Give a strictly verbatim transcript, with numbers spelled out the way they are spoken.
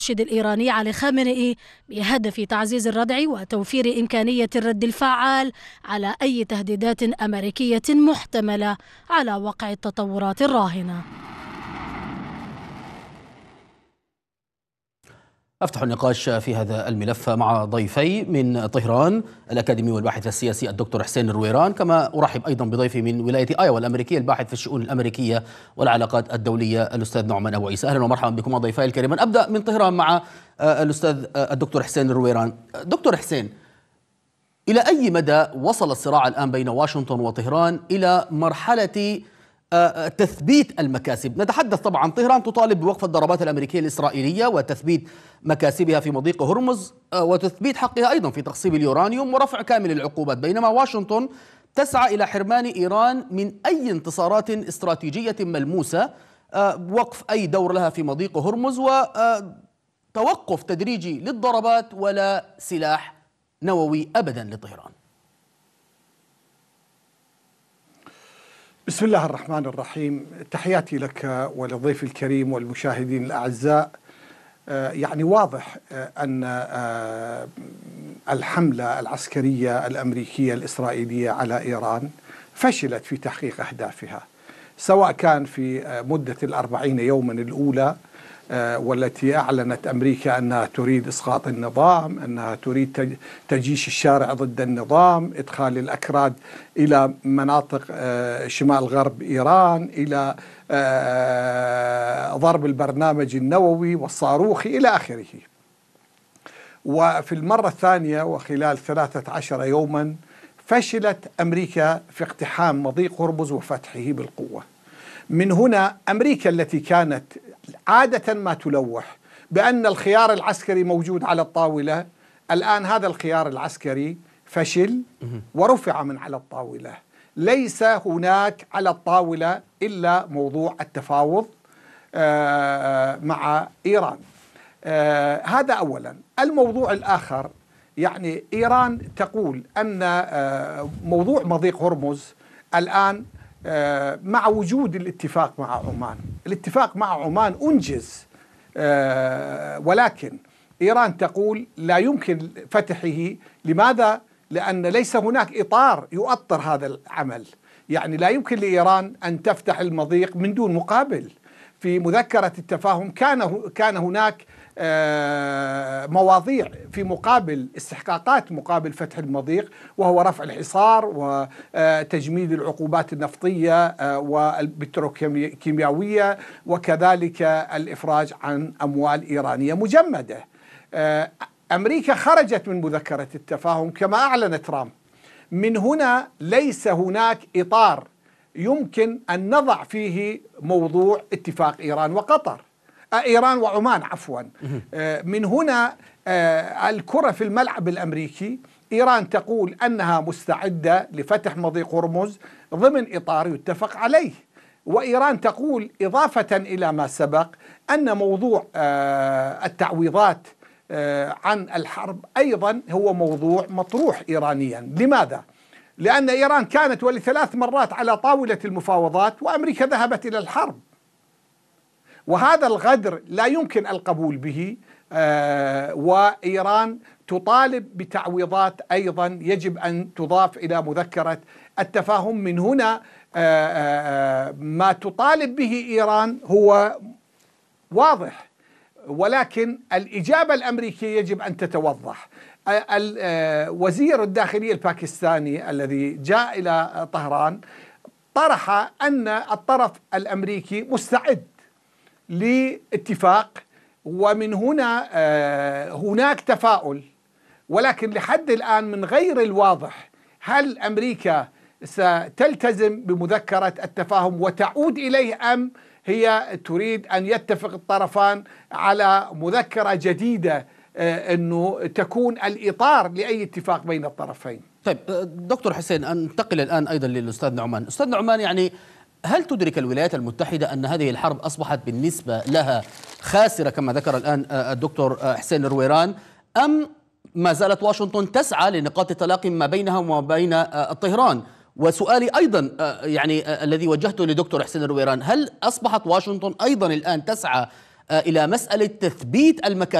المرشد الإيراني علي خامنئي بهدف تعزيز الردع وتوفير إمكانية الرد الفعال على أي تهديدات أمريكية محتملة على وقع التطورات الراهنة. أفتح النقاش في هذا الملف مع ضيفي من طهران، الأكاديمي والباحث السياسي الدكتور حسين الرويران، كما أرحب أيضا بضيفي من ولاية آيوا الأمريكية الباحث في الشؤون الأمريكية والعلاقات الدولية الأستاذ نعمان أبو عيسى. أهلا ومرحبا بكم ضيفي الكريمان. أبدأ من طهران مع الأستاذ الدكتور حسين الرويران. دكتور حسين، إلى أي مدى وصل الصراع الآن بين واشنطن وطهران إلى مرحلة تثبيت المكاسب؟ نتحدث طبعا طهران تطالب بوقف الضربات الأمريكية الإسرائيلية وتثبيت مكاسبها في مضيق هرمز وتثبيت حقها أيضا في تخصيب اليورانيوم ورفع كامل العقوبات، بينما واشنطن تسعى إلى حرمان إيران من أي انتصارات استراتيجية ملموسة، وقف أي دور لها في مضيق هرمز وتوقف تدريجي للضربات ولا سلاح نووي أبدا لطهران. بسم الله الرحمن الرحيم. تحياتي لك ولضيف الكريم والمشاهدين الأعزاء. يعني واضح أن الحملة العسكرية الأمريكية الإسرائيلية على إيران فشلت في تحقيق أهدافها، سواء كان في مدة الأربعين يوما الأولى والتي أعلنت أمريكا أنها تريد إسقاط النظام، أنها تريد تجيش الشارع ضد النظام، إدخال الأكراد إلى مناطق شمال غرب إيران، إلى ضرب البرنامج النووي والصاروخي إلى آخره. وفي المرة الثانية وخلال ثلاثة عشر يوما فشلت أمريكا في اقتحام مضيق هرمز وفتحه بالقوة. من هنا أمريكا التي كانت عادة ما تلوح بأن الخيار العسكري موجود على الطاولة، الآن هذا الخيار العسكري فشل ورفع من على الطاولة. ليس هناك على الطاولة إلا موضوع التفاوض مع إيران. هذا أولا. الموضوع الآخر، يعني إيران تقول أن موضوع مضيق هرمز الآن مع وجود الاتفاق مع عمان، الاتفاق مع عمان أنجز، ولكن إيران تقول لا يمكن فتحه. لماذا؟ لأن ليس هناك إطار يؤطر هذا العمل. يعني لا يمكن لإيران أن تفتح المضيق من دون مقابل. في مذكرة التفاهم كان كان هناك مواضيع في مقابل استحقاقات مقابل فتح المضيق، وهو رفع الحصار وتجميد العقوبات النفطية والبتروكيماوية، وكذلك الإفراج عن أموال إيرانية مجمدة. أمريكا خرجت من مذكرة التفاهم كما أعلن ترامب. من هنا ليس هناك إطار يمكن أن نضع فيه موضوع اتفاق إيران وقطر، إيران وعمان عفوا. من هنا الكرة في الملعب الأمريكي. إيران تقول أنها مستعدة لفتح مضيق هرمز ضمن إطار يتفق عليه، وإيران تقول إضافة إلى ما سبق أن موضوع التعويضات عن الحرب أيضا هو موضوع مطروح إيرانيا. لماذا؟ لأن إيران كانت ولثلاث مرات على طاولة المفاوضات وأمريكا ذهبت إلى الحرب، وهذا الغدر لا يمكن القبول به. آه وإيران تطالب بتعويضات أيضا يجب أن تضاف إلى مذكرة التفاهم. من هنا آه آه ما تطالب به إيران هو واضح، ولكن الإجابة الأمريكية يجب أن تتوضح. وزير الداخلية الباكستاني الذي جاء إلى طهران طرح أن الطرف الأمريكي مستعد لاتفاق، ومن هنا هناك تفاؤل، ولكن لحد الآن من غير الواضح هل أمريكا ستلتزم بمذكرة التفاهم وتعود إليه، أم هي تريد أن يتفق الطرفان على مذكرة جديدة أنه تكون الإطار لأي اتفاق بين الطرفين. طيب دكتور حسين، أنتقل الآن أيضا للأستاذ نعمان. أستاذ نعمان، يعني هل تدرك الولايات المتحدة أن هذه الحرب أصبحت بالنسبة لها خاسرة كما ذكر الآن الدكتور حسين الرويران، أم ما زالت واشنطن تسعى لنقاط التلاقي ما بينها وما بين طهران؟ وسؤالي أيضا يعني الذي وجهته لدكتور حسين الرويران، هل أصبحت واشنطن أيضا الآن تسعى إلى مسألة تثبيت المكاسب